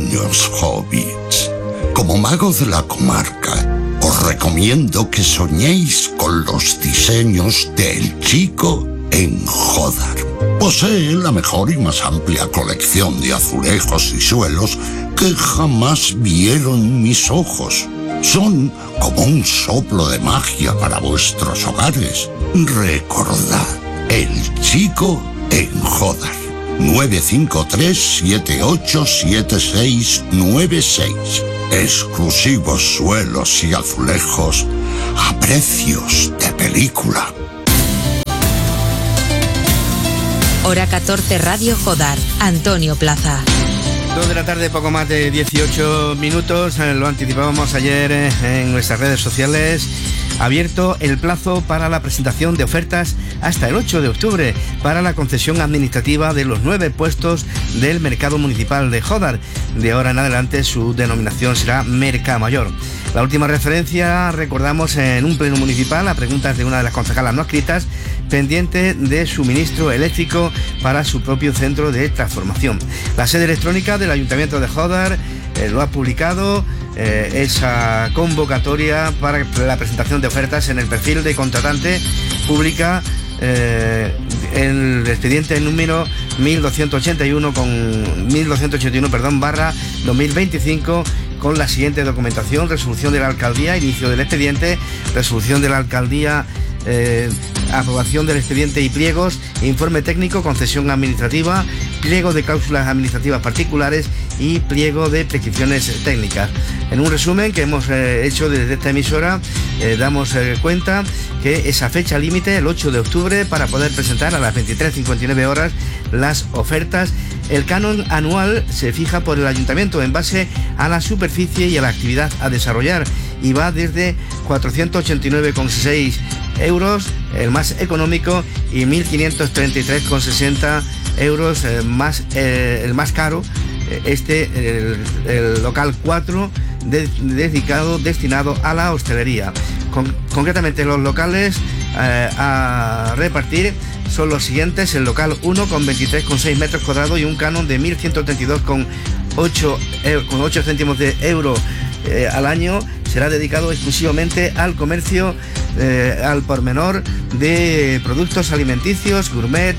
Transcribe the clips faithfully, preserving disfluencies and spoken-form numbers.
Pequeños hobbits, como mago de la comarca, os recomiendo que soñéis con los diseños del Chico en Jodar. Posee la mejor y más amplia colección de azulejos y suelos que jamás vieron mis ojos. Son como un soplo de magia para vuestros hogares. Recordad, el Chico en Jodar. nueve cinco tres, siete ocho siete seis nueve seis. Exclusivos suelos y azulejos a precios de película. Hora catorce, Radio Jodar. Antonio Plaza. dos de la tarde, poco más de dieciocho minutos. Lo anticipábamos ayer en nuestras redes sociales. Abierto el plazo para la presentación de ofertas hasta el ocho de octubre para la concesión administrativa de los nueve puestos del Mercado Municipal de Jodar. De ahora en adelante su denominación será Mercamayor. La última referencia, recordamos, en un pleno municipal a preguntas de una de las concejalas no adscritas, pendiente de suministro eléctrico para su propio centro de transformación. La sede electrónica del Ayuntamiento de Jodar eh, lo ha publicado eh, esa convocatoria para la presentación de ofertas en el perfil de contratante. Publica eh, el expediente número mil doscientos ochenta y uno con mil doscientos ochenta y uno, perdón, barra dos mil veinticinco, con la siguiente documentación: resolución de la alcaldía, inicio del expediente, resolución de la alcaldía, eh, aprobación del expediente y pliegos, informe técnico, concesión administrativa, pliego de cláusulas administrativas particulares y pliego de prescripciones técnicas. En un resumen que hemos eh, hecho desde esta emisora, eh, damos eh, cuenta que esa fecha límite, el ocho de octubre, para poder presentar a las veintitrés cincuenta y nueve horas las ofertas. El canon anual se fija por el ayuntamiento en base a la superficie y a la actividad a desarrollar y va desde cuatrocientos ochenta y nueve coma seis euros, el más económico, y mil quinientos treinta y tres coma sesenta euros, eh, más, eh, el más caro, este, el, el local cuatro, de, dedicado, destinado a la hostelería. Con, concretamente los locales eh, a repartir son los siguientes: el local uno con veintitrés coma seis metros cuadrados y un canon de mil ciento treinta y dos coma ocho céntimos de euro eh, al año. Será dedicado exclusivamente al comercio eh, al por menor de productos alimenticios, gourmet,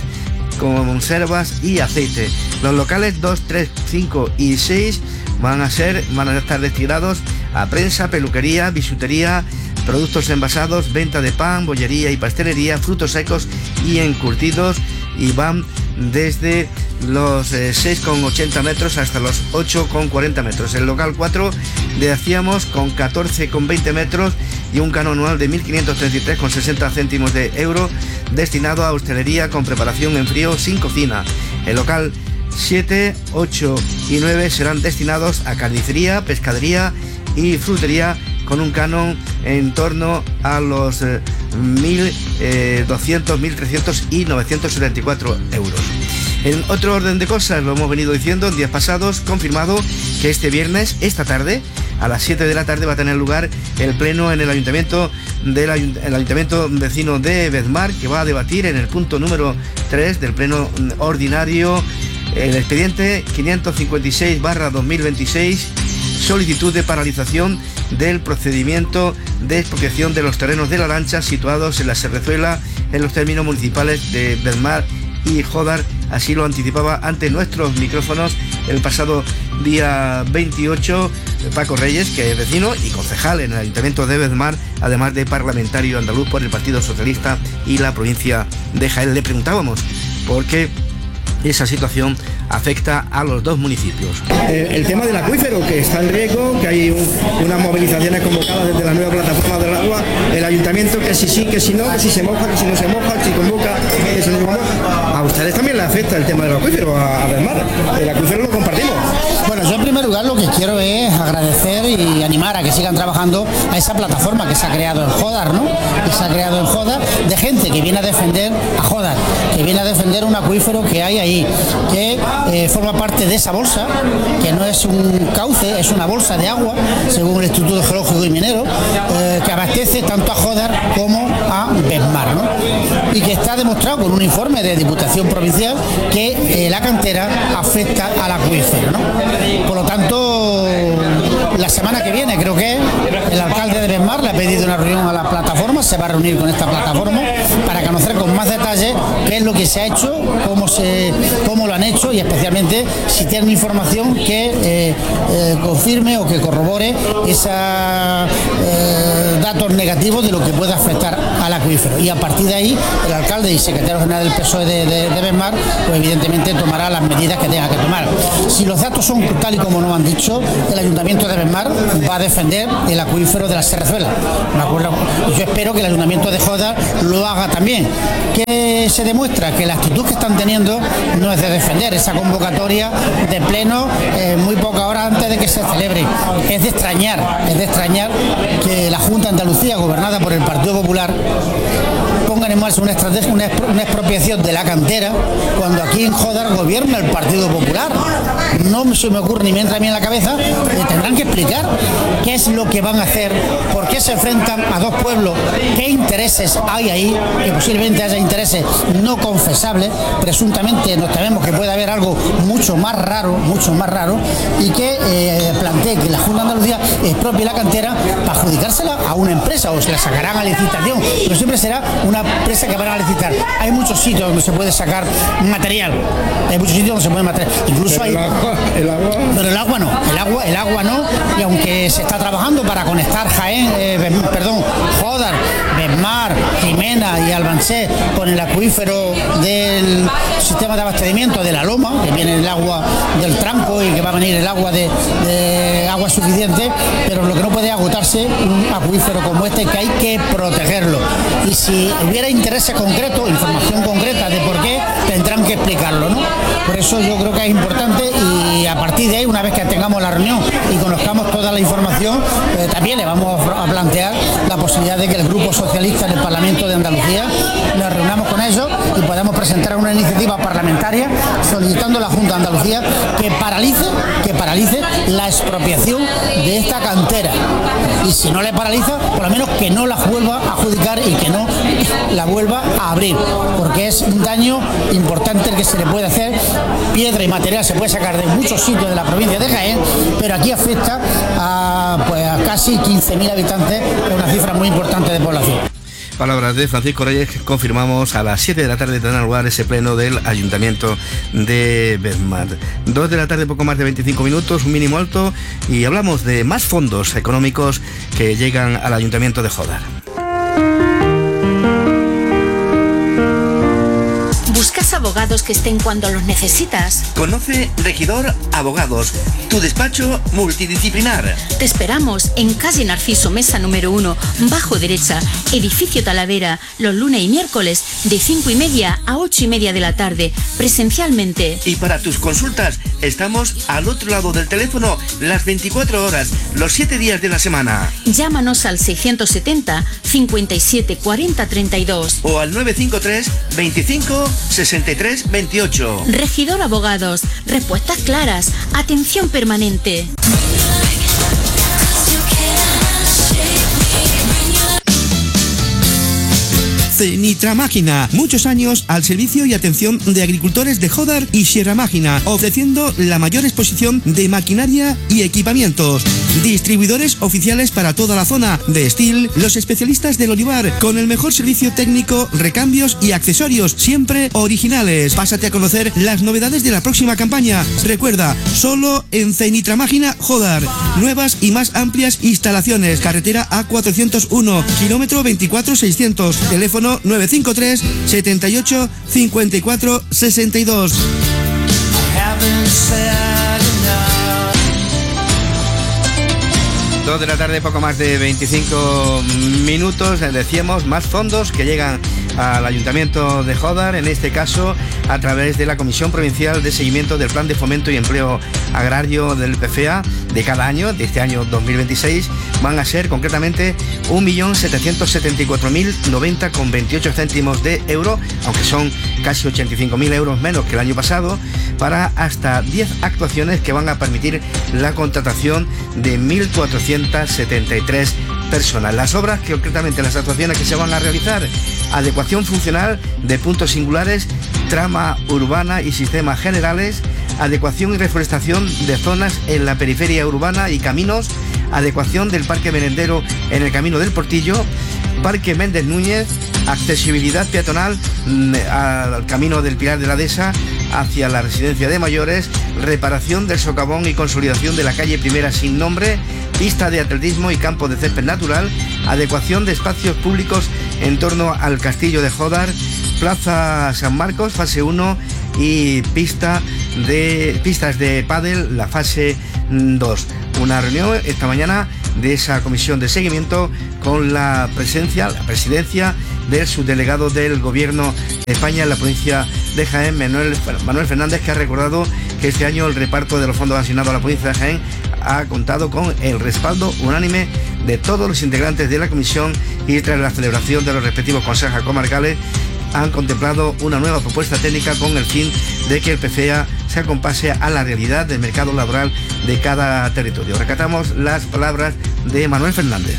conservas y aceite. Los locales dos, tres, cinco y seis van a ser, van a estar destinados a prensa, peluquería, bisutería, productos envasados, venta de pan, bollería y pastelería, frutos secos y encurtidos, y van desde los eh, seis coma ochenta metros hasta los ocho coma cuarenta metros. El local cuatro decíamos con catorce coma veinte metros y un canon anual de mil quinientos treinta y tres coma sesenta céntimos de euro, destinado a hostelería con preparación en frío sin cocina. El local siete, ocho y nueve serán destinados a carnicería, pescadería y frutería, con un canon en torno a los eh, mil doscientos, mil trescientos y novecientos setenta y cuatro euros. En otro orden de cosas, lo hemos venido diciendo en días pasados, confirmado que este viernes, esta tarde, a las siete de la tarde, va a tener lugar el pleno en el ayuntamiento del el ayuntamiento vecino de Bedmar, que va a debatir en el punto número tres del pleno ordinario el expediente quinientos cincuenta y seis barra dos mil veintiséis, solicitud de paralización del procedimiento de expropiación de los terrenos de la lancha situados en la Serrezuela, en los términos municipales de Bedmar y Jodar. Así lo anticipaba ante nuestros micrófonos el pasado día veintiocho Paco Reyes, que es vecino y concejal en el Ayuntamiento de Bedmar, además de parlamentario andaluz por el Partido Socialista y la provincia de Jaén. Le preguntábamos por qué esa situación afecta a los dos municipios. El, el tema del acuífero, que está en riesgo, que hay un, unas movilizaciones convocadas desde la nueva plataforma del agua, el ayuntamiento que si sí, que si no, que si se moja, que si no se moja, si convoca, que si no convoca. A ustedes también les afecta el tema del acuífero, a, a Bedmar. El acuífero lo compartimos. Bueno, yo en primer lugar lo que quiero es agradecer y animar a que sigan trabajando a esa plataforma que se ha creado en Jodar, ¿no? Que se ha creado en Jodar, de gente que viene a defender a Jodar, que viene a defender un acuífero que hay ahí, que eh, forma parte de esa bolsa, que no es un cauce, es una bolsa de agua, según el Instituto Geológico y Minero, eh, que abastece tanto a Jodar como a Bedmar, ¿no? Y que está demostrado con un informe de Diputación Provincial que eh, la cantera afecta al acuífero, ¿no? Por lo tanto, semana que viene, creo que el alcalde de Besmar le ha pedido una reunión a la plataforma, se va a reunir con esta plataforma para conocer con más detalle qué es lo que se ha hecho, cómo se cómo lo han hecho y especialmente si tienen información que eh, eh, confirme o que corrobore esos eh, datos negativos de lo que puede afectar al acuífero. Y a partir de ahí, el alcalde y secretario general del P S O E de, de, de Besmar, pues evidentemente tomará las medidas que tenga que tomar. Si los datos son tal y como nos han dicho, el ayuntamiento de Besmar va a defender el acuífero de la Serrazuela. ¿Me acuerdo? Yo espero que el ayuntamiento de Jodar lo haga también. Que se demuestra que la actitud que están teniendo no es de defender esa convocatoria de pleno eh, muy pocas horas antes de que se celebre. Es de extrañar, es de extrañar que la Junta de Andalucía, gobernada por el Partido Popular, pongan en marcha una estrategia, una, una expropiación de la cantera, cuando aquí en Jodar gobierna el Partido Popular. No se me ocurre ni me entra a mí en la cabeza, eh, tendrán que explicar qué es lo que van a hacer, por qué se enfrentan a dos pueblos, qué intereses hay ahí, que posiblemente haya intereses no confesables, presuntamente nos tememos que puede haber algo mucho más raro, mucho más raro, y que eh, plantee que la Junta de Andalucía expropie la cantera para adjudicársela a una empresa, o se la sacarán a licitación, pero siempre será una empresa que van a licitar. Hay muchos sitios donde se puede sacar material, hay muchos sitios donde se puede material, incluso hay... El agua, el agua. Pero el agua no, el agua, el agua no, y aunque se está trabajando para conectar Jaén, eh, perdón, Jodar, Besmar, Jimena y Albancé con el acuífero del sistema de abastecimiento de la Loma, que viene el agua del Tranco y que va a venir el agua de, de agua suficiente, pero lo que no puede agotarse un acuífero como este, que hay que protegerlo. Y si hubiera intereses concretos, información concreta de por qué, tendrán que explicarlo, ¿no? Por eso yo creo que es importante, y a partir de ahí, una vez que tengamos la reunión y conozcamos toda la información, eh, también le vamos a plantear la posibilidad de que el Grupo Socialista en el Parlamento de Andalucía nos reunamos con ellos y podamos presentar una iniciativa parlamentaria solicitando a la Junta de Andalucía que paralice, que paralice la expropiación de esta cantera. Y si no le paraliza, por lo menos que no la vuelva a adjudicar y que no la vuelva a abrir, porque es un daño importante el que se le puede hacer. Piedra y material se puede sacar de muchos sitios de la provincia de Jaén, pero aquí afecta a, pues, a casi quince mil habitantes, que es una cifra muy importante de población. Palabras de Francisco Reyes. Confirmamos a las siete de la tarde tendrá lugar ese pleno del Ayuntamiento de Besmar. dos de la tarde, poco más de veinticinco minutos, un mínimo alto, y hablamos de más fondos económicos que llegan al Ayuntamiento de Jodar. ¿Buscas abogados que estén cuando los necesitas? Conoce Regidor Abogados, tu despacho multidisciplinar. Te esperamos en calle Narciso Mesa número uno, bajo derecha, edificio Talavera, los lunes y miércoles de cinco y media a ocho y media de la tarde, presencialmente. Y para tus consultas, estamos al otro lado del teléfono las veinticuatro horas, los siete días de la semana. Llámanos al seiscientos setenta, cincuenta y siete, cuarenta, treinta y dos. O al nueve cinco tres, veinticinco, sesenta y tres, veintiocho. Regidor Abogados, respuestas claras, atención permanente. Cenitra Máquina, muchos años al servicio y atención de agricultores de Jodar y Sierra Mágina, ofreciendo la mayor exposición de maquinaria y equipamientos. Distribuidores oficiales para toda la zona de Steel, los especialistas del olivar, con el mejor servicio técnico, recambios y accesorios, siempre originales. Pásate a conocer las novedades de la próxima campaña. Recuerda, solo en Cenitra Máquina Jodar. Nuevas y más amplias instalaciones. Carretera A cuatrocientos uno, kilómetro veinticuatro seiscientos. Teléfono nueve cinco tres, setenta y ocho, cincuenta y cuatro, sesenta y dos. dos de la tarde, poco más de veinticinco minutos. Decíamos, más fondos que llegan al Ayuntamiento de Jodar, en este caso a través de la Comisión Provincial de Seguimiento del Plan de Fomento y Empleo Agrario del P F E A de cada año, de este año dos mil veintiséis, van a ser concretamente un millón setecientos setenta y cuatro mil noventa con veintiocho céntimos de euro, aunque son casi ochenta y cinco mil euros menos que el año pasado, para hasta diez actuaciones que van a permitir la contratación de mil cuatrocientas setenta y tres personas. Las obras, que concretamente las actuaciones que se van a realizar: adecuación funcional de puntos singulares, trama urbana y sistemas generales, adecuación y reforestación de zonas en la periferia urbana y caminos, adecuación del Parque Merendero en el Camino del Portillo, Parque Méndez Núñez, accesibilidad peatonal mmm, al Camino del Pilar de la Dehesa hacia la residencia de mayores, reparación del socavón y consolidación de la calle Primera sin nombre, pista de atletismo y campo de césped natural, adecuación de espacios públicos en torno al Castillo de Jódar, Plaza San Marcos, fase uno, y pista de, pistas de pádel, la fase dos. Una reunión esta mañana de esa comisión de seguimiento con la presencia, la presidencia del subdelegado del Gobierno de España en la provincia de Jaén, Manuel, Manuel Fernández, que ha recordado que este año el reparto de los fondos asignados a la provincia de Jaén ha contado con el respaldo unánime de todos los integrantes de la comisión, y tras la celebración de los respectivos consejos comarcales han contemplado una nueva propuesta técnica con el fin de que el P C E A se acompase a la realidad del mercado laboral de cada territorio. Recatamos las palabras de Manuel Fernández.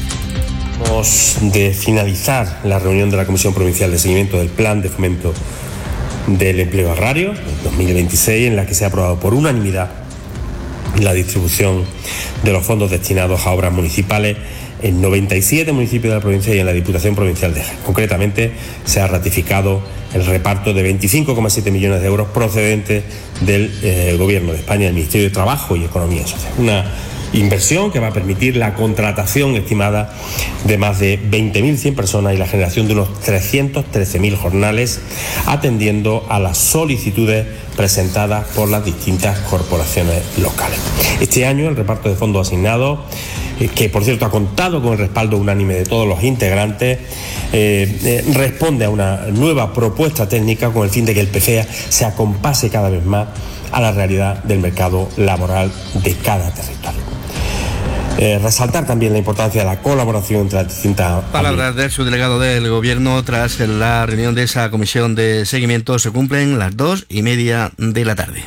De finalizar la reunión de la Comisión Provincial de Seguimiento del Plan de Fomento del Empleo Agrario dos mil veintiséis, en la que se ha aprobado por unanimidad la distribución de los fondos destinados a obras municipales en noventa y siete municipios de la provincia y en la Diputación Provincial de Jaén. Concretamente, se ha ratificado el reparto de veinticinco coma siete millones de euros procedentes del eh, Gobierno de España, del Ministerio de Trabajo y Economía Social. Una inversión que va a permitir la contratación estimada de más de veinte mil cien personas y la generación de unos trescientos trece mil jornales, atendiendo a las solicitudes presentadas por las distintas corporaciones locales. Este año el reparto de fondos asignados, eh, que por cierto ha contado con el respaldo unánime de todos los integrantes, eh, eh, responde a una nueva propuesta técnica con el fin de que el P C E A se acompase cada vez más a la realidad del mercado laboral de cada territorio. Eh, resaltar también la importancia de la colaboración entre las distintas... Palabras del subdelegado del Gobierno tras la reunión de esa comisión de seguimiento. Se cumplen las dos y media de la tarde.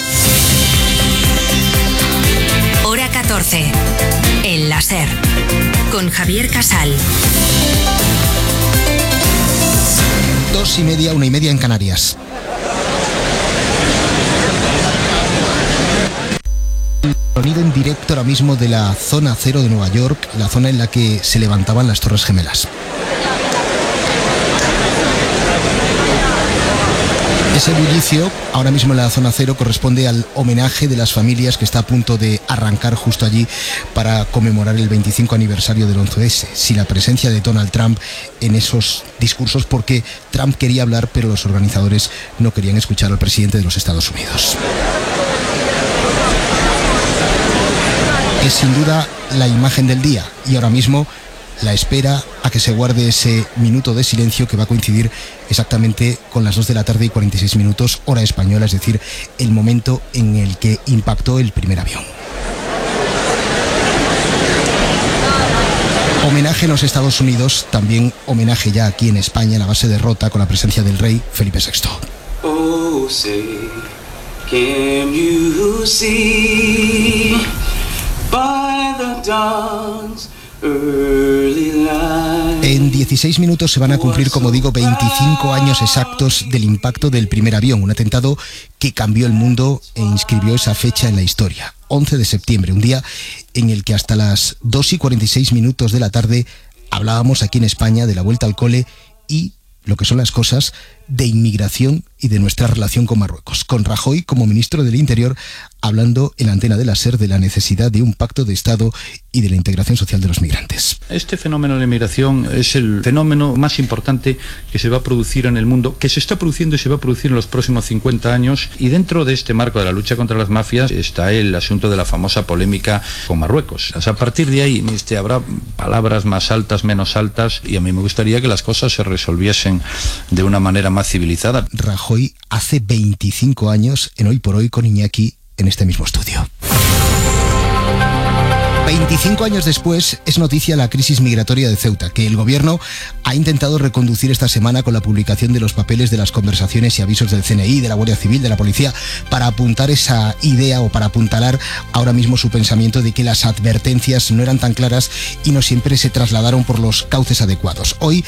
Hora catorce. El láser. Con Javier Casal. Dos y media, una y media en Canarias. Sonido en directo ahora mismo de la zona cero de Nueva York, la zona en la que se levantaban las Torres Gemelas. Ese bullicio, ahora mismo en la zona cero, corresponde al homenaje de las familias que está a punto de arrancar justo allí para conmemorar el veinticinco aniversario del once ese, sin la presencia de Donald Trump en esos discursos, porque Trump quería hablar, pero los organizadores no querían escuchar al presidente de los Estados Unidos. Es sin duda la imagen del día, y ahora mismo la espera a que se guarde ese minuto de silencio que va a coincidir exactamente con las dos de la tarde y cuarenta y seis minutos hora española, es decir, el momento en el que impactó el primer avión. Homenaje en los Estados Unidos, también homenaje ya aquí en España, en la base de Rota, con la presencia del rey Felipe sexto. Oh, say, can you see by the dawn's early light? En dieciséis minutos se van a cumplir, como digo, veinticinco años exactos del impacto del primer avión, un atentado que cambió el mundo e inscribió esa fecha en la historia. once de septiembre, un día en el que hasta las dos y cuarenta y seis minutos de la tarde hablábamos aquí en España de la vuelta al cole y lo que son las cosas de inmigración y de nuestra relación con Marruecos, con Rajoy como ministro del Interior hablando en la antena de la SER de la necesidad de un pacto de Estado y de la integración social de los migrantes. Este fenómeno de migración es el fenómeno más importante que se va a producir en el mundo, que se está produciendo y se va a producir en los próximos cincuenta años, y dentro de este marco de la lucha contra las mafias está el asunto de la famosa polémica con Marruecos. O sea, a partir de ahí este, habrá palabras más altas, menos altas, y a mí me gustaría que las cosas se resolviesen de una manera más civilizada. Rajoy hace veinticinco años en Hoy por Hoy con Iñaki en este mismo estudio. veinticinco años después es noticia la crisis migratoria de Ceuta, que el gobierno ha intentado reconducir esta semana con la publicación de los papeles de las conversaciones y avisos del C N I, de la Guardia Civil, de la Policía, para apuntar esa idea o para apuntalar ahora mismo su pensamiento de que las advertencias no eran tan claras y no siempre se trasladaron por los cauces adecuados. Hoy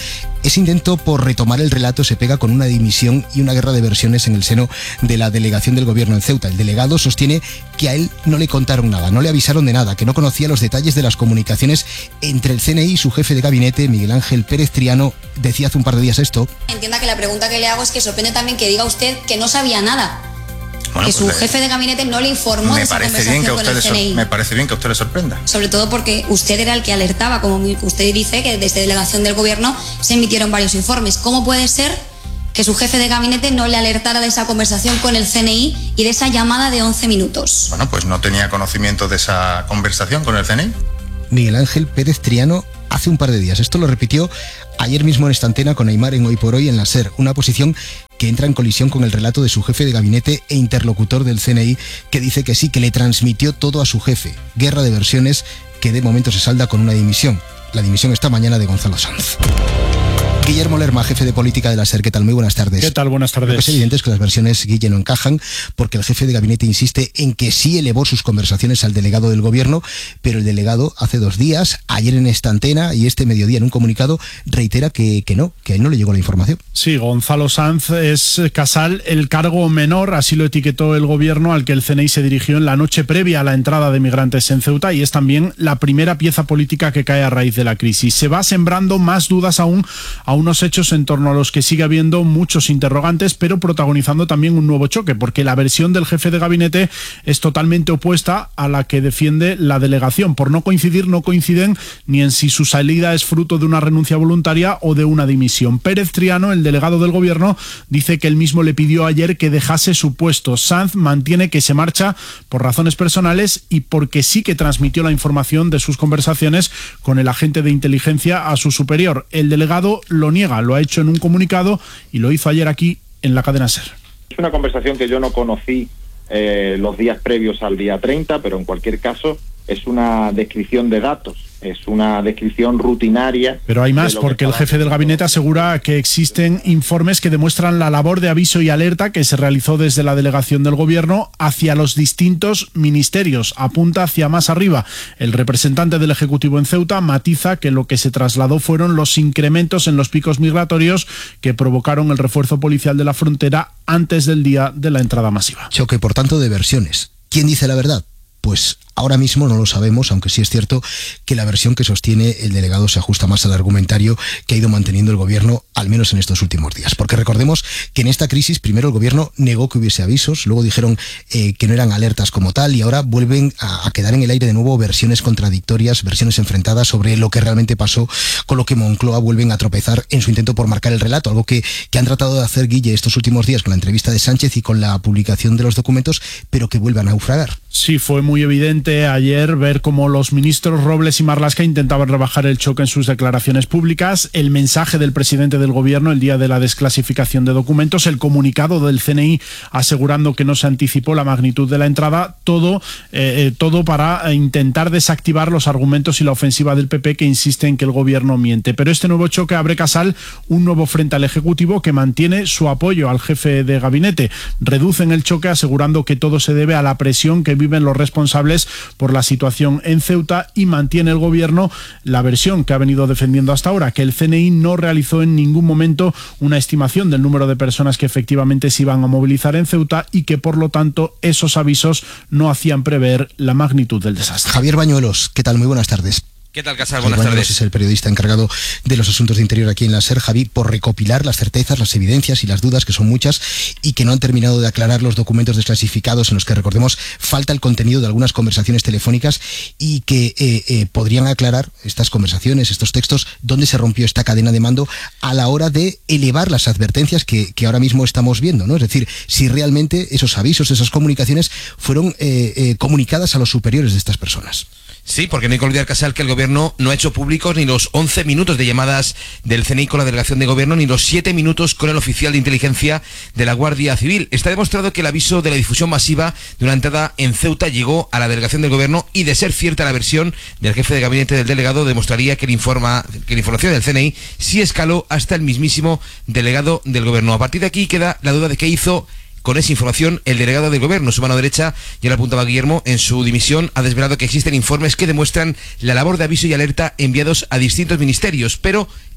Ese intento por retomar el relato se pega con una dimisión y una guerra de versiones en el seno de la delegación del gobierno en Ceuta. El delegado sostiene que a él no le contaron nada, no le avisaron de nada, que no conocía los detalles de las comunicaciones entre el C N I y su jefe de gabinete, Miguel Ángel Pérez Triano. Decía hace un par de días esto. Entienda que la pregunta que le hago es que sorprende también que diga usted que no sabía nada. Bueno, que pues su le, jefe de gabinete no le informó de esa conversación con el C N I. Me parece bien que a usted le sorprenda. Sobre todo porque usted era el que alertaba, como usted dice, que desde delegación del gobierno se emitieron varios informes. ¿Cómo puede ser que su jefe de gabinete no le alertara de esa conversación con el C N I y de esa llamada de once minutos? Bueno, pues no tenía conocimiento de esa conversación con el C N I. Miguel Ángel Pérez Triano hace un par de días. Esto lo repitió ayer mismo en esta antena con Aimar en Hoy por Hoy en la SER, una posición que entra en colisión con el relato de su jefe de gabinete e interlocutor del C N I, que dice que sí, que le transmitió todo a su jefe. Guerra de versiones que de momento se salda con una dimisión. La dimisión esta mañana de Gonzalo Sanz. Guillermo Lerma, jefe de política de la SER. ¿Qué tal? Muy buenas tardes. ¿Qué tal? Buenas tardes. Lo que es evidente es que las versiones, Guille, no encajan, porque el jefe de gabinete insiste en que sí elevó sus conversaciones al delegado del gobierno, pero el delegado hace dos días, ayer en esta antena y este mediodía en un comunicado, reitera que, que no, que a él no le llegó la información. Sí, Gonzalo Sanz es, Casal, el cargo menor, así lo etiquetó el gobierno al que el C N I se dirigió en la noche previa a la entrada de migrantes en Ceuta, y es también la primera pieza política que cae a raíz de la crisis. Se va sembrando más dudas aún a unos hechos en torno a los que sigue habiendo muchos interrogantes, pero protagonizando también un nuevo choque, porque la versión del jefe de gabinete es totalmente opuesta a la que defiende la delegación. Por no coincidir, no coinciden ni en si su salida es fruto de una renuncia voluntaria o de una dimisión. Pérez Triano, el delegado del gobierno, dice que él mismo le pidió ayer que dejase su puesto. Sanz mantiene que se marcha por razones personales y porque sí que transmitió la información de sus conversaciones con el agente de inteligencia a su superior. El delegado lo niega, lo ha hecho en un comunicado y lo hizo ayer aquí en la cadena SER. Es una conversación que yo no conocí eh, los días previos al día treinta, pero en cualquier caso es una descripción de datos, es una descripción rutinaria. Pero hay más, porque el jefe del gabinete asegura que existen informes que demuestran la labor de aviso y alerta que se realizó desde la delegación del gobierno hacia los distintos ministerios. Apunta hacia más arriba. El representante del Ejecutivo en Ceuta matiza que lo que se trasladó fueron los incrementos en los picos migratorios que provocaron el refuerzo policial de la frontera antes del día de la entrada masiva. Choque, por tanto, de versiones. ¿Quién dice la verdad? Pues ahora mismo no lo sabemos, aunque sí es cierto que la versión que sostiene el delegado se ajusta más al argumentario que ha ido manteniendo el gobierno, al menos en estos últimos días. Porque recordemos que en esta crisis primero el gobierno negó que hubiese avisos, luego dijeron eh, que no eran alertas como tal, y ahora vuelven a, a quedar en el aire de nuevo versiones contradictorias, versiones enfrentadas sobre lo que realmente pasó, con lo que Moncloa vuelven a tropezar en su intento por marcar el relato, algo que, que han tratado de hacer, Guille, estos últimos días con la entrevista de Sánchez y con la publicación de los documentos, pero que vuelvan a naufragar. Sí, fue muy evidente ayer ver cómo los ministros Robles y Marlaska intentaban rebajar el choque en sus declaraciones públicas, el mensaje del presidente del gobierno el día de la desclasificación de documentos, el comunicado del C N I asegurando que no se anticipó la magnitud de la entrada, todo, eh, todo para intentar desactivar los argumentos y la ofensiva del P P, que insiste en que el gobierno miente. Pero este nuevo choque abre, Casal, un nuevo frente al Ejecutivo que mantiene su apoyo al jefe de gabinete. Reducen el choque asegurando que todo se debe a la presión que viven los responsables por la situación en Ceuta, y mantiene el gobierno la versión que ha venido defendiendo hasta ahora, que el C N I no realizó en ningún momento una estimación del número de personas que efectivamente se iban a movilizar en Ceuta y que por lo tanto esos avisos no hacían prever la magnitud del desastre. Javier Bañuelos, ¿qué tal? Muy buenas tardes. ¿Qué tal, Casal? Buenas Bañuelos tardes. Es el periodista encargado de los asuntos de interior aquí en la SER, Javi, por recopilar las certezas, las evidencias y las dudas, que son muchas, y que no han terminado de aclarar los documentos desclasificados en los que, recordemos, falta el contenido de algunas conversaciones telefónicas, y que eh, eh, podrían aclarar estas conversaciones, estos textos, dónde se rompió esta cadena de mando a la hora de elevar las advertencias que, que ahora mismo estamos viendo, ¿no? Es decir, si realmente esos avisos, esas comunicaciones fueron eh, eh, comunicadas a los superiores de estas personas. Sí, porque no hay que olvidar, Casal, que el gobierno no ha hecho públicos ni los once minutos de llamadas del C N I con la delegación de gobierno, ni los siete minutos con el oficial de inteligencia de la Guardia Civil. Está demostrado que el aviso de la difusión masiva de una entrada en Ceuta llegó a la delegación del gobierno, y de ser cierta la versión del jefe de gabinete del delegado, demostraría que, el informa, que la información del C N I sí escaló hasta el mismísimo delegado del gobierno. A partir de aquí queda la duda de qué hizo con esa información el delegado del gobierno. Su mano derecha, ya lo apuntaba Guillermo, en su dimisión ha desvelado que existen informes que demuestran la labor de aviso y alerta enviados a distintos ministerios, pero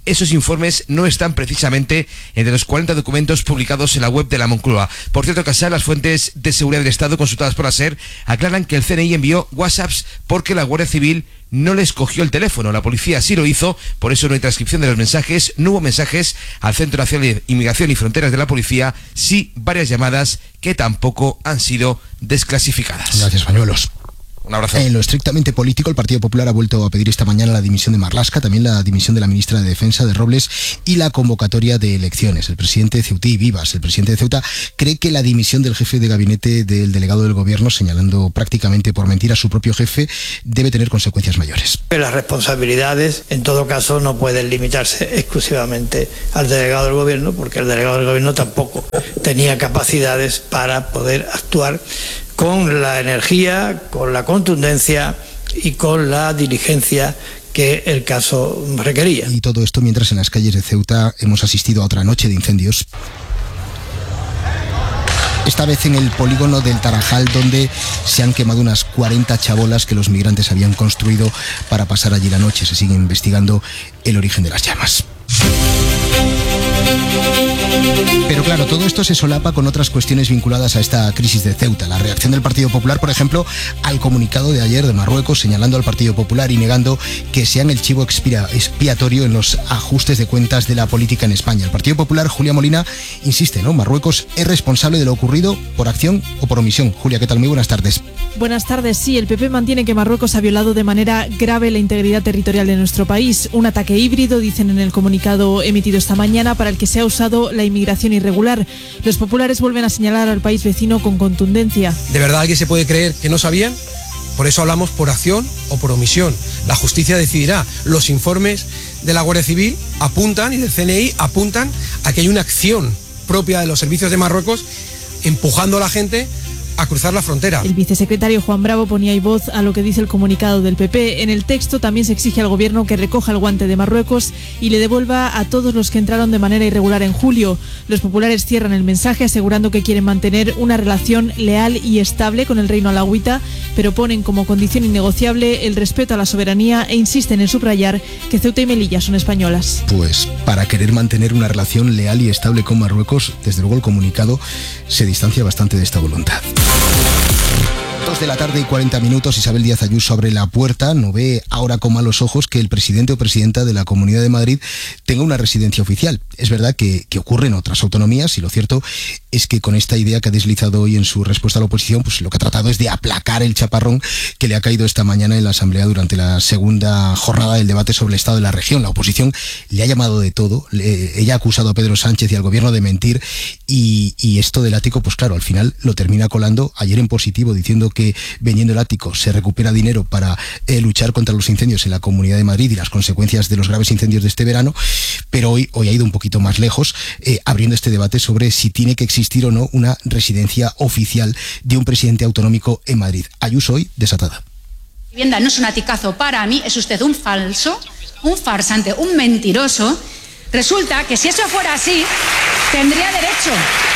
esos informes no están precisamente entre los cuarenta documentos publicados en la web de la Moncloa. Por cierto, Casal, las fuentes de seguridad del Estado consultadas por la SER aclaran que el C N I envió WhatsApps porque la Guardia Civil no les cogió el teléfono. La policía sí lo hizo, por eso no hay transcripción de los mensajes, no hubo mensajes al Centro Nacional de Inmigración y Fronteras de la Policía, sí varias llamadas que tampoco han sido desclasificadas. Gracias, pañuelos. Un abrazo. En lo estrictamente político, el Partido Popular ha vuelto a pedir esta mañana la dimisión de Marlaska, también la dimisión de la ministra de Defensa, de Robles, y la convocatoria de elecciones. El presidente de Ceuta y Vivas, el presidente de Ceuta, cree que la dimisión del jefe de gabinete del delegado del gobierno, señalando prácticamente por mentir a su propio jefe, debe tener consecuencias mayores. Las responsabilidades, en todo caso, no pueden limitarse exclusivamente al delegado del gobierno, porque el delegado del gobierno tampoco tenía capacidades para poder actuar con la energía, con la contundencia y con la diligencia que el caso requería. Y todo esto mientras en las calles de Ceuta hemos asistido a otra noche de incendios. Esta vez en el polígono del Tarajal, donde se han quemado unas cuarenta chabolas que los migrantes habían construido para pasar allí la noche. Se sigue investigando el origen de las llamas. Pero claro, todo esto se solapa con otras cuestiones vinculadas a esta crisis de Ceuta. La reacción del Partido Popular, por ejemplo, al comunicado de ayer de Marruecos, señalando al Partido Popular y negando que sean el chivo expiatorio en los ajustes de cuentas de la política en España. El Partido Popular, Julia Molina, insiste, ¿no? Marruecos es responsable de lo ocurrido por acción o por omisión. Julia, ¿qué tal? Muy buenas tardes. Buenas tardes. Sí, el P P mantiene que Marruecos ha violado de manera grave la integridad territorial de nuestro país. Un ataque híbrido, dicen en el comunicado emitido esta mañana, para el que se ha usado la inmigración irregular. Los populares vuelven a señalar al país vecino con contundencia. ¿De verdad alguien se puede creer que no sabían? Por eso hablamos por acción o por omisión. La justicia decidirá. Los informes de la Guardia Civil apuntan y del C N I apuntan a que hay una acción propia de los servicios de Marruecos empujando a la gente a cruzar la frontera. El vicesecretario Juan Bravo ponía ahí voz a lo que dice el comunicado del P P. En el texto también se exige al gobierno que recoja el guante de Marruecos y le devuelva a todos los que entraron de manera irregular en julio. Los populares cierran el mensaje asegurando que quieren mantener una relación leal y estable con el reino alauita, pero ponen como condición innegociable el respeto a la soberanía e insisten en subrayar que Ceuta y Melilla son españolas. Pues para querer mantener una relación leal y estable con Marruecos, desde luego el comunicado se distancia bastante de esta voluntad. Dos de la tarde y cuarenta minutos, Isabel Díaz Ayuso abre la puerta, no ve ahora con malos ojos que el presidente o presidenta de la Comunidad de Madrid tenga una residencia oficial. Es verdad que, que ocurre en otras autonomías y lo cierto es que con esta idea que ha deslizado hoy en su respuesta a la oposición, pues lo que ha tratado es de aplacar el chaparrón que le ha caído esta mañana en la Asamblea durante la segunda jornada del debate sobre el estado de la región. La oposición le ha llamado de todo, le, ella ha acusado a Pedro Sánchez y al gobierno de mentir y, y esto del ático, pues claro, al final lo termina colando ayer en positivo, diciendo que vendiendo el ático se recupera dinero para eh, luchar contra los incendios en la Comunidad de Madrid y las consecuencias de los graves incendios de este verano, pero hoy, hoy ha ido un poquito más lejos, eh, abriendo este debate sobre si tiene que existir o no una residencia oficial de un presidente autonómico en Madrid. Ayuso hoy desatada. Vivienda no es un aticazo para mí, es usted un falso, un farsante, un mentiroso. Resulta que si eso fuera así, tendría derecho.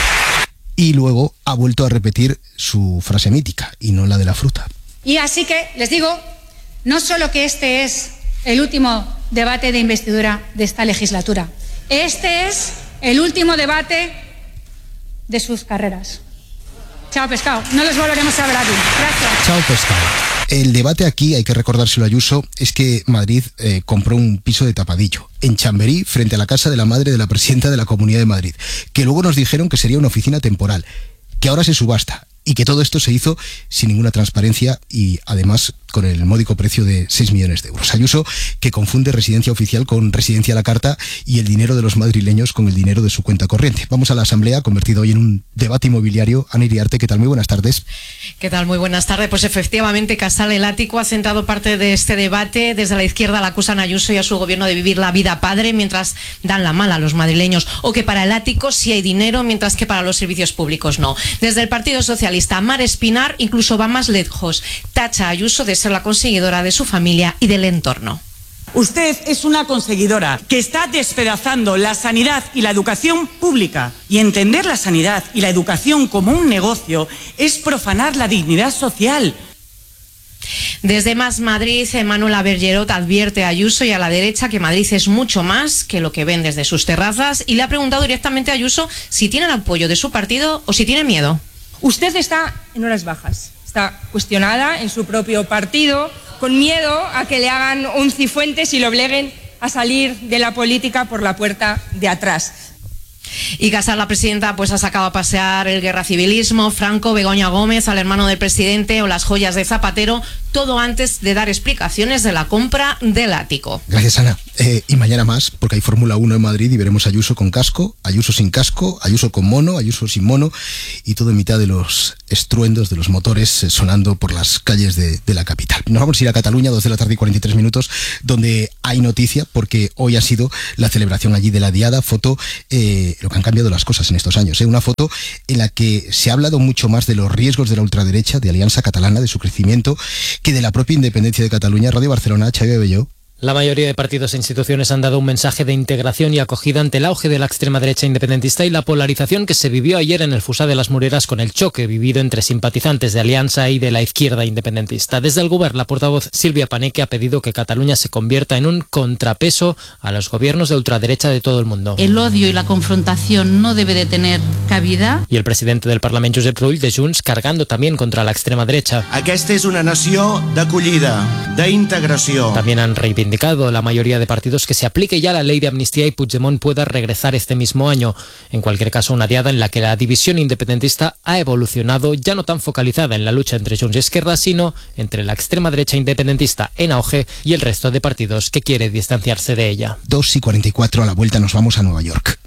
Y luego ha vuelto a repetir su frase mítica, y no la de la fruta. Y así que les digo, no solo que este es el último debate de investidura de esta legislatura, este es el último debate de sus carreras. Chao, pescado. No los volveremos a ver aquí. Gracias. Chao, pescado. El debate aquí, hay que recordárselo a Ayuso, es que Madrid eh, compró un piso de tapadillo en Chamberí, frente a la casa de la madre de la presidenta de la Comunidad de Madrid, que luego nos dijeron que sería una oficina temporal, que ahora se subasta y que todo esto se hizo sin ninguna transparencia y además con el módico precio de seis millones de euros. Ayuso, que confunde residencia oficial con residencia a la carta y el dinero de los madrileños con el dinero de su cuenta corriente. Vamos a la Asamblea, convertido hoy en un debate inmobiliario. Ana Iriarte, ¿qué tal? Muy buenas tardes. ¿Qué tal? Muy buenas tardes. Pues efectivamente, Casal, el ático ha centrado parte de este debate. Desde la izquierda la acusan a Ayuso y a su gobierno de vivir la vida padre mientras dan la mala a los madrileños, o que para el ático sí hay dinero mientras que para los servicios públicos no. Desde el Partido Socialista, Mar Espinar incluso va más lejos. Tacha a Ayuso de ser la conseguidora de su familia y del entorno. Usted es una conseguidora que está despedazando la sanidad y la educación pública. Y entender la sanidad y la educación como un negocio es profanar la dignidad social. Desde Más Madrid, Manuela Bergerot advierte a Ayuso y a la derecha que Madrid es mucho más que lo que ven desde sus terrazas y le ha preguntado directamente a Ayuso si tiene el apoyo de su partido o si tiene miedo. Usted está en horas bajas, está cuestionada en su propio partido, con miedo a que le hagan un cifuentes y lo obliguen a salir de la política por la puerta de atrás. Y Casal, la presidenta, pues ha sacado a pasear el guerra civilismo, Franco, Begoña Gómez, al hermano del presidente o las joyas de Zapatero, todo antes de dar explicaciones de la compra del ático. Gracias, Ana. Eh, y mañana más, porque hay Fórmula uno en Madrid y veremos a Ayuso con casco, Ayuso sin casco, Ayuso con mono, Ayuso sin mono y todo en mitad de los estruendos de los motores eh, sonando por las calles de, de la capital. Nos vamos a ir a Cataluña, dos de la tarde y cuarenta y tres minutos, donde hay noticia, porque hoy ha sido la celebración allí de la Diada, foto, eh, lo que han cambiado las cosas en estos años, ¿eh? Una foto en la que se ha hablado mucho más de los riesgos de la ultraderecha, de Alianza Catalana, de su crecimiento, que de la propia independencia de Cataluña. Radio Barcelona, Xavi Abelló. La mayoría de partidos e instituciones han dado un mensaje de integración y acogida ante el auge de la extrema derecha independentista y la polarización que se vivió ayer en el Fusá de las Mureras con el choque vivido entre simpatizantes de Alianza y de la izquierda independentista. Desde el Govern, la portavoz Silvia Paneque ha pedido que Cataluña se convierta en un contrapeso a los gobiernos de ultraderecha de todo el mundo. El odio y la confrontación no debe de tener cabida. Y el presidente del Parlamento, Josep Rull, de Junts, cargando también contra la extrema derecha. Aquesta és una nació d'acollida, d'integració. También han reivindicado la mayoría de partidos que se aplique ya la ley de amnistía y Puigdemont pueda regresar este mismo año. En cualquier caso, una diada en la que la división independentista ha evolucionado, ya no tan focalizada en la lucha entre Junts y Esquerra, sino entre la extrema derecha independentista en auge y el resto de partidos que quiere distanciarse de ella. dos y cuarenta y cuatro, a la vuelta nos vamos a Nueva York.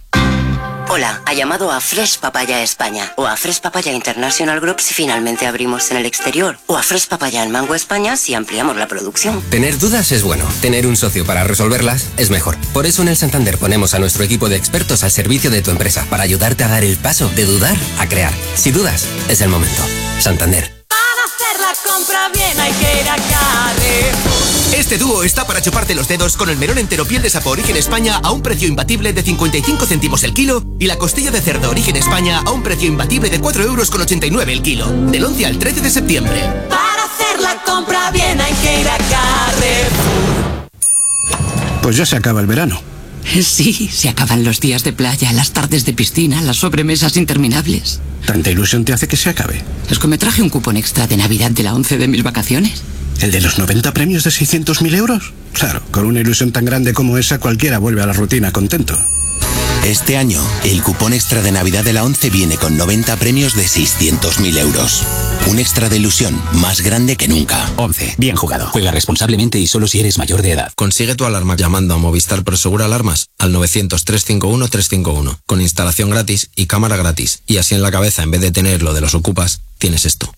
Hola, ha llamado a Fresh Papaya España o a Fresh Papaya International Group si finalmente abrimos en el exterior o a Fresh Papaya en Mango España si ampliamos la producción. Tener dudas es bueno, tener un socio para resolverlas es mejor. Por eso en el Santander ponemos a nuestro equipo de expertos al servicio de tu empresa para ayudarte a dar el paso de dudar a crear. Si dudas, es el momento. Santander. Para hacer la compra bien hay que ir a Carrefour. Este dúo está para chuparte los dedos con el melón entero piel de sapo Origen España a un precio imbatible de cincuenta y cinco céntimos el kilo y la costilla de cerdo Origen España a un precio imbatible de cuatro euros con ochenta y nueve el kilo. Del once al trece de septiembre. Para hacer la compra bien hay que ir a Carrefour. Pues ya se acaba el verano. Sí, se acaban los días de playa, las tardes de piscina, las sobremesas interminables. ¿Tanta ilusión te hace que se acabe? Es que me traje un cupón extra de Navidad de la once de mis vacaciones. ¿El de los noventa premios de seiscientos mil euros? Claro, con una ilusión tan grande como esa cualquiera vuelve a la rutina contento. Este año, el cupón extra de Navidad de la once viene con noventa premios de seiscientos mil euros. Un extra de ilusión más grande que nunca. once. Bien jugado. Juega responsablemente y solo si eres mayor de edad. Consigue tu alarma llamando a Movistar Prosegur Alarmas al novecientos, trescientos cincuenta y uno, trescientos cincuenta y uno. Con instalación gratis y cámara gratis. Y así en la cabeza, en vez de tener lo de los ocupas, tienes esto.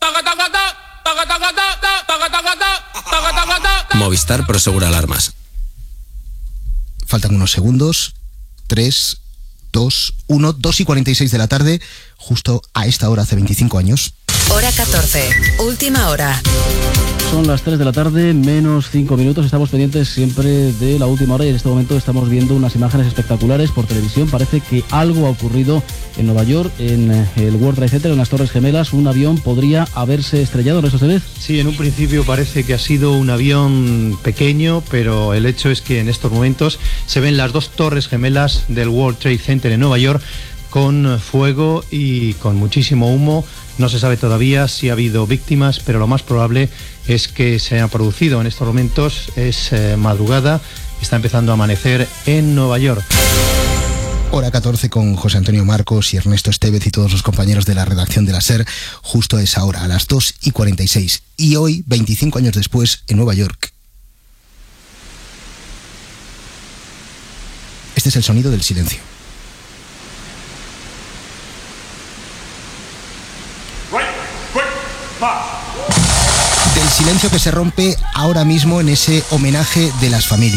Movistar Prosegur Alarmas. Faltan unos segundos. tres, dos, uno, dos y cuarenta y seis de la tarde, justo a esta hora hace veinticinco años. Hora catorce, última hora. Son las tres de la tarde, menos cinco minutos. Estamos pendientes siempre de la última hora y en este momento estamos viendo unas imágenes espectaculares por televisión. Parece que algo ha ocurrido en Nueva York, en el World Trade Center, en las Torres Gemelas. Un avión podría haberse estrellado, ¿no, José? Sí, en un principio parece que ha sido un avión pequeño, pero el hecho es que en estos momentos se ven las dos Torres Gemelas del World Trade Center en Nueva York con fuego y con muchísimo humo. No se sabe todavía si ha habido víctimas, pero lo más probable es que se haya producido en estos momentos. Es eh, madrugada, está empezando a amanecer en Nueva York. Hora catorce con José Antonio Marcos y Ernesto Estevez y todos los compañeros de la redacción de la SER, justo a esa hora, a las dos y cuarenta y seis. Y hoy, veinticinco años después, en Nueva York. Este es el sonido del silencio. Del silencio que se rompe ahora mismo en ese homenaje de las familias.